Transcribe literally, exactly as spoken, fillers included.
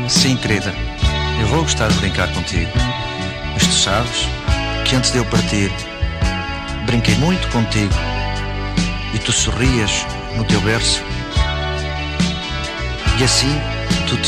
Sim, querida, eu vou gostar de brincar contigo. Mas tu sabes que antes de eu partir, brinquei muito contigo e tu sorrias no teu berço. E assim